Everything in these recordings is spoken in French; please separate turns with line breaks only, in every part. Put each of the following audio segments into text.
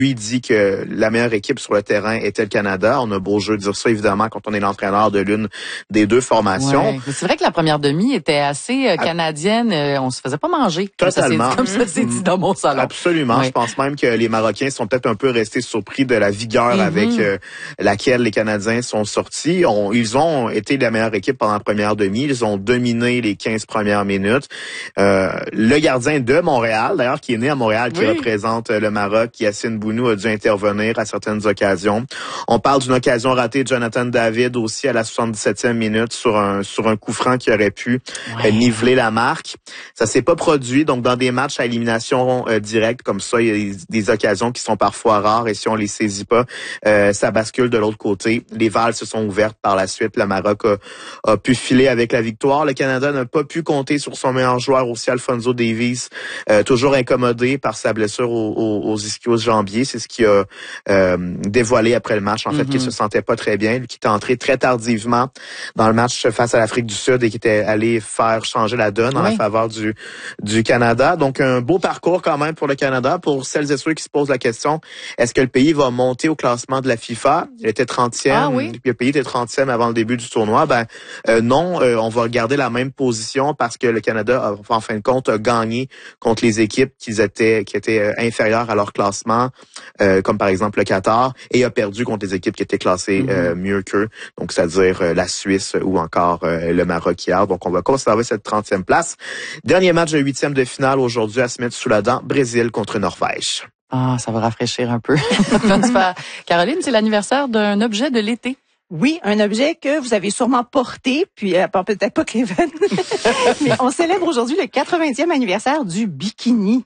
Lui dit que la meilleure équipe sur le terrain était le Canada. On a beau jeu de dire ça, évidemment, quand on est l'entraîneur de l'une des deux formations.
Ouais. Mais c'est vrai que la première demi était assez canadienne. On se faisait pas manger.
Totalement.
Comme ça, c'est dit dans mon salon.
Absolument. Ouais. Je pense même que les Marocains sont peut-être un peu restés surpris de la vigueur avec laquelle les Canadiens sont sortis. Ils ont été la meilleure équipe pendant la première demi. Ils ont dominé les 15 premières minutes. Le gardien de Montréal, d'ailleurs, qui est né à Montréal, qui représente le Maroc, Yassine Bounou, a dû intervenir à certaines occasions. On parle d'une occasion ratée de Jonathan David aussi à la 77e minute sur un coup franc qui aurait pu niveler la marque. Ça s'est pas produit, donc dans des matchs à élimination directe comme ça, il y a des occasions qui sont parfois rares et si on les saisit pas, ça bascule de l'autre côté. Les valves se sont ouvertes par la suite. Le Maroc a pu filer avec la victoire. Le Canada n'a pas pu compter sur son meilleur joueur aussi, Alphonso Davies, toujours incommodé par sa blessure aux ischio-jambiers. C'est ce qui a dévoilé après le match, en fait, qu'il se sentait pas très bien. Lui qui était entré très tardivement dans le match face à l'Afrique du Sud et qui était allé faire changer la donne en la faveur du Canada. Donc, un beau parcours quand même pour le Canada. Pour celles et ceux qui se posent la question, est-ce que le pays va monter au classement de la FIFA? Il était 30e. Le pays était 30e avant le début du tournoi. Non, on va garder la même position parce que le Canada, en fin de compte, a gagné contre les équipes qui étaient inférieures à leur classement, comme par exemple le Qatar, et a perdu contre les équipes qui étaient classées mieux qu'eux, donc c'est-à-dire la Suisse ou encore le Maroc hier. Donc on va conserver cette 30e place. Dernier match de 8e de finale aujourd'hui à se mettre sous la dent, Brésil contre Norvège.
Ah, ça va rafraîchir un peu. Caroline, c'est l'anniversaire d'un objet de l'été.
Oui, un objet que vous avez sûrement porté, puis peut-être pas Kevin. Mais on célèbre aujourd'hui le 80e anniversaire du bikini.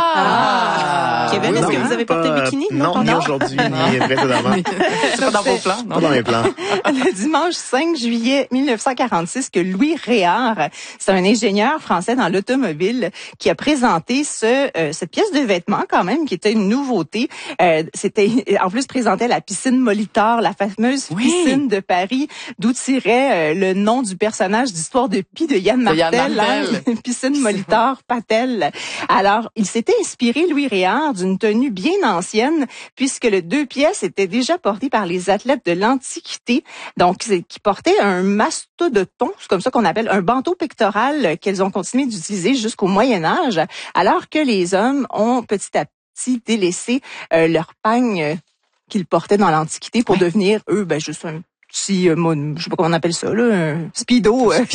Kevin, est-ce que vous avez porté le bikini?
Non, ni aujourd'hui, ni précédemment.
C'est pas dans vos plans, non?
Pas dans mes plans.
Le dimanche 5 juillet 1946, que Louis Réard, c'est un ingénieur français dans l'automobile, qui a présenté cette pièce de vêtement quand même, qui était une nouveauté. C'était en plus présenté à la piscine Molitor, la fameuse piscine de Paris, d'où tirait le nom du personnage d'Histoire de Pi de Yann Martel. Piscine Molitor Patel. Alors, il s'était inspiré, Louis Réard, d'une tenue bien ancienne, puisque les deux pièces étaient déjà portées par les athlètes de l'Antiquité, donc qui portaient un mastodonton, c'est comme ça qu'on appelle un bandeau pectoral qu'elles ont continué d'utiliser jusqu'au Moyen Âge, alors que les hommes ont petit à petit délaissé leur pagne qu'ils portaient dans l'Antiquité pour devenir, eux, juste un petit, je sais pas comment on appelle ça, là, un speedo.
Un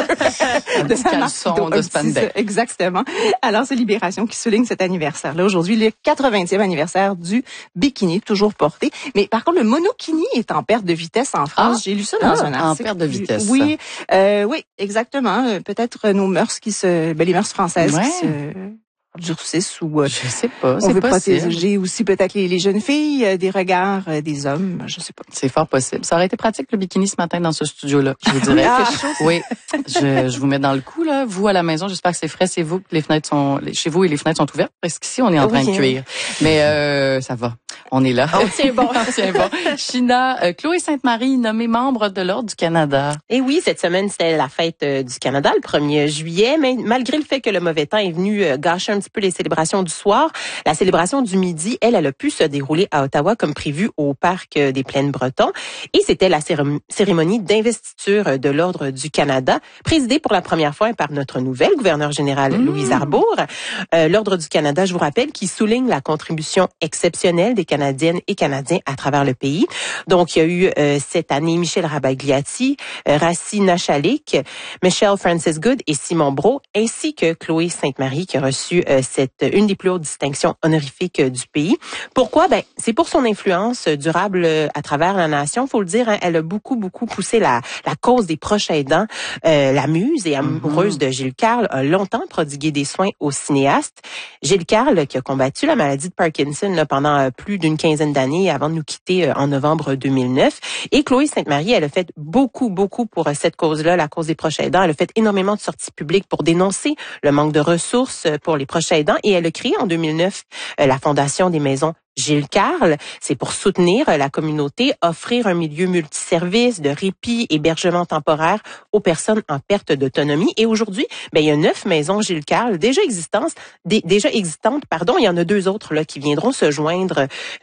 petit caleçon de spandex.
Exactement. Alors, c'est Libération qui souligne cet anniversaire-là. Aujourd'hui, le 80e anniversaire du bikini, toujours porté. Mais par contre, le monokini est en perte de vitesse en France. J'ai lu ça dans un article.
En perte de vitesse.
Oui, oui, exactement. Peut-être nos mœurs les mœurs françaises qui se durcissent ou
je sais pas,
on veut protéger aussi peut-être les jeunes filles des regards des hommes, je sais pas.
C'est fort possible. Ça aurait été pratique le bikini ce matin dans ce studio-là, je vous dirais. Oui, je vous mets dans le coup là. Vous à la maison, j'espère que c'est frais, c'est vous, les fenêtres sont chez vous et les fenêtres sont ouvertes parce qu'ici on est en train de cuire. Mais ça va. On est là.
On tient bon.
On tient bon. China, Chloé Sainte-Marie, nommée membre de l'Ordre du Canada.
Et oui, cette semaine, c'était la fête du Canada, le 1er juillet. Mais malgré le fait que le mauvais temps est venu gâcher un petit peu les célébrations du soir, la célébration du midi, elle a pu se dérouler à Ottawa comme prévu au Parc des Plaines-Bretons. Et c'était la cérémonie d'investiture de l'Ordre du Canada, présidée pour la première fois par notre nouvelle gouverneure générale, Louise Arbour. L'Ordre du Canada, je vous rappelle, qui souligne la contribution exceptionnelle des Canadiennes et Canadiens à travers le pays. Donc, il y a eu cette année Michel Rabagliati, Rassi Nachalik, Michelle Francis Good et Simon Brault, ainsi que Chloé Sainte-Marie qui a reçu une des plus hautes distinctions honorifiques du pays. Pourquoi? C'est pour son influence durable à travers la nation. Faut le dire, hein, elle a beaucoup poussé la cause des proches aidants. La muse et amoureuse de Gilles Carle a longtemps prodigué des soins au cinéaste. Gilles Carle, qui a combattu la maladie de Parkinson pendant plus d'une quinzaine d'années avant de nous quitter en novembre 2009. Et Chloé Sainte-Marie, elle a fait beaucoup pour cette cause-là, la cause des proches aidants. Elle a fait énormément de sorties publiques pour dénoncer le manque de ressources pour les proches aidants et elle a créé en 2009 la Fondation des maisons Gilles Carle, c'est pour soutenir la communauté, offrir un milieu multiservice de répit, hébergement temporaire aux personnes en perte d'autonomie. Et aujourd'hui, il y a 9 maisons Gilles Carle déjà existantes. Il y en a 2 autres là qui viendront se joindre